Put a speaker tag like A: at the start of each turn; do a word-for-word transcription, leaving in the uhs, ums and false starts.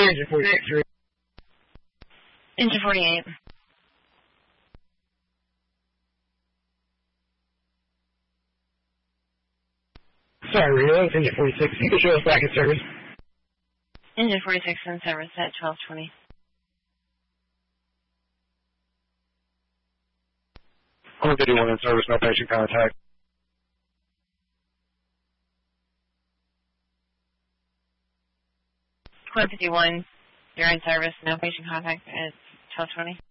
A: Engine forty-six, you're...
B: Engine forty-eight.
A: Sorry, Rio, it's Engine forty-six. You can show us back in service.
B: Engine forty-six in service at twelve twenty.
C: one fifty-one in service, no patient contact.
B: one fifty-one, you're in service, no patient contact at twelve twenty.